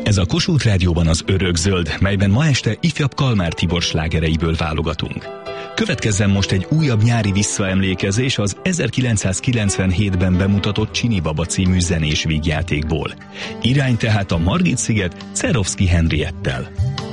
Ez a Kossuth Rádióban az Örökzöld, melyben ma este ifjabb Kalmár Tibor slágereiből válogatunk. Következzen most egy újabb nyári visszaemlékezés az 1997-ben bemutatott Csini Baba című zenés vígjátékból. Irány tehát a Margit-sziget Czerovszky Henriettel.